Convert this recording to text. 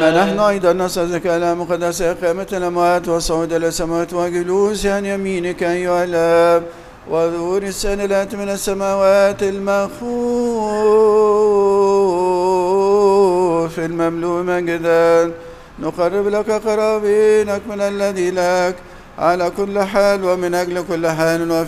كما نحن أيضا نصدق على مقدس قيامة الأموات وصعود إلى السماوات وجلوس عن يمينك أيها الآب وظهور السنلات من السماوات المخوف المملوء مجدا نقرب لك قرابينك من الذي لك على كل حال ومن أجل كل حال